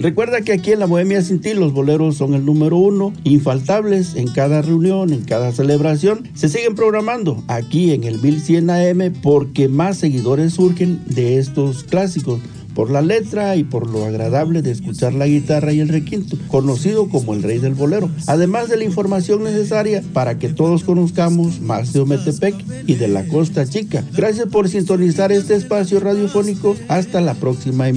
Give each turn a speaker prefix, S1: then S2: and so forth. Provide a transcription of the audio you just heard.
S1: Recuerda que aquí en la Bohemia Sin Ti los boleros son el número 1, infaltables en cada reunión, en cada celebración. Se siguen programando aquí en el 1100 AM porque más seguidores surgen de estos clásicos, por la letra y por lo agradable de escuchar la guitarra y el requinto, conocido como el rey del bolero, además de la información necesaria para que todos conozcamos más de Ometepec y de la Costa Chica. Gracias por sintonizar este espacio radiofónico. Hasta la próxima emisión.